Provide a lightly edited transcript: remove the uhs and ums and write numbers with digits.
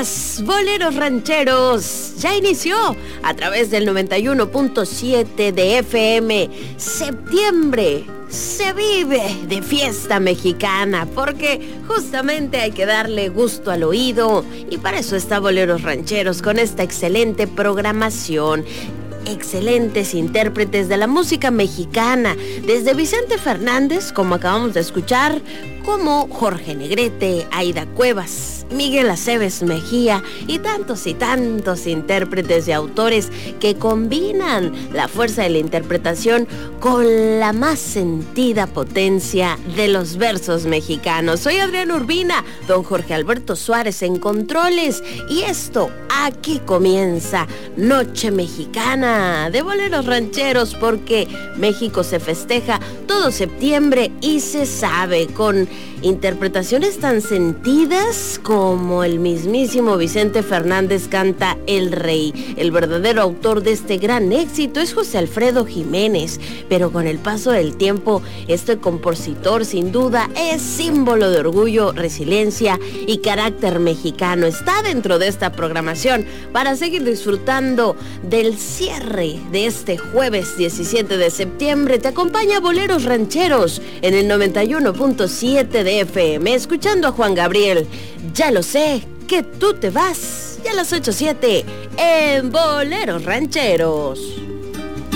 más, Boleros Rancheros. Ya inició a través del 91.7 de FM. Septiembre se vive de fiesta mexicana porque justamente hay que darle gusto al oído y para eso está Boleros Rancheros con esta excelente programación. Excelentes intérpretes de la música mexicana, desde Vicente Fernández, como acabamos de escuchar, como Jorge Negrete, Aida Cuevas, Miguel Aceves Mejía y tantos intérpretes y autores que combinan la fuerza de la interpretación con la más sentida potencia de los versos mexicanos. Soy Adriana Urbina, don Jorge Alberto Suárez en controles y esto aquí comienza Noche Mexicana de Boleros Rancheros porque México se festeja todo septiembre y se sabe con interpretaciones tan sentidas como el mismísimo Vicente Fernández canta El Rey. El verdadero autor de este gran éxito es José Alfredo Jiménez, pero con el paso del tiempo este compositor sin duda es símbolo de orgullo, resiliencia y carácter mexicano. Está dentro de esta programación para seguir disfrutando del cierre de este jueves 17 de septiembre. Te acompaña Boleros Rancheros en el 91.7 de FM, escuchando a Juan Gabriel. Ya lo sé, que tú te vas. Ya a las 8:07 en Boleros Rancheros.